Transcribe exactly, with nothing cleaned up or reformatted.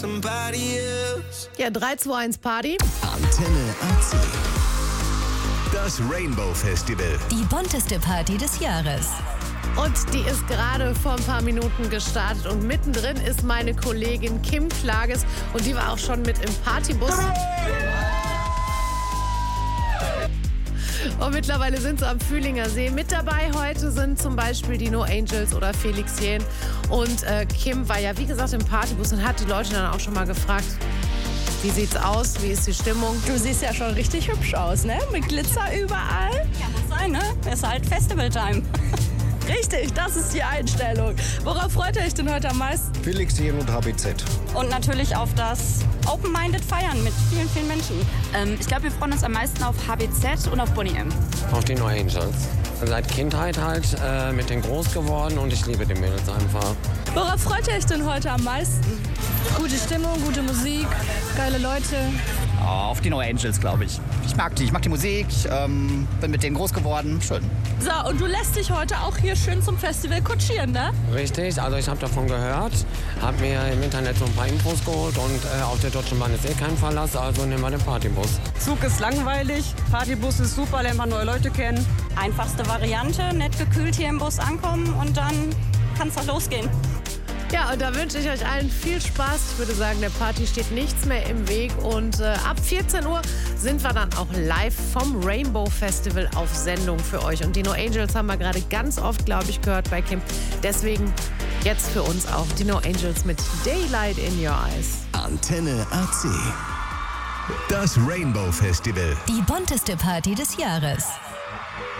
Ja, drei, zwei, eins Party. Antenne A C. Das Rainbow Festival. Die bunteste Party des Jahres. Und die ist gerade vor ein paar Minuten gestartet. Und mittendrin ist meine Kollegin Kim Klages. Und die war auch schon mit im Partybus. Und mittlerweile sind sie am Fühlinger See. Mit dabei heute sind zum Beispiel die No Angels oder Felix Jähn. Und äh, Kim war ja, wie gesagt, im Partybus und hat die Leute dann auch schon mal gefragt, wie sieht's aus, wie ist die Stimmung? Du siehst ja schon richtig hübsch aus, ne? Mit Glitzer überall. Ja, muss sein, ne? Ist halt Festival-Time. Richtig, das ist die Einstellung. Worauf freut ihr euch denn heute am meisten? Felix Jähn und H B Z. Und natürlich auf das Open-Minded Feiern mit vielen, vielen Menschen. Ähm, ich glaube, wir freuen uns am meisten auf H B Z und auf Boney M. Auf die No Angels. Seit Kindheit halt äh, mit denen groß geworden und ich liebe die Mädels einfach. Worauf freut ihr euch denn heute am meisten? Gute Stimmung, gute Musik, geile Leute. Oh, auf die No Angels, glaube ich. Ich mag die, ich mag die Musik, ähm, bin mit denen groß geworden, schön. So, und du lässt dich heute auch hier schön zum Festival kutschieren, ne? Richtig, also ich habe davon gehört, habe mir im Internet so ein paar Infos geholt und äh, auf der Deutschen Bahn ist eh kein Verlass, also nehmen wir den Partybus. Zug ist langweilig, Partybus ist super, lernt man neue Leute kennen. Einfachste Variante, nett gekühlt hier im Bus ankommen und dann kann's da losgehen. Ja, und da wünsche ich euch allen viel Spaß. Ich würde sagen, der Party steht nichts mehr im Weg. Und äh, ab vierzehn Uhr sind wir dann auch live vom Rainbow Festival auf Sendung für euch. Und die No Angels haben wir gerade ganz oft, glaube ich, gehört bei Kim. Deswegen jetzt für uns auch die No Angels mit Daylight in Your Eyes. Antenne A C. Das Rainbow Festival. Die bunteste Party des Jahres.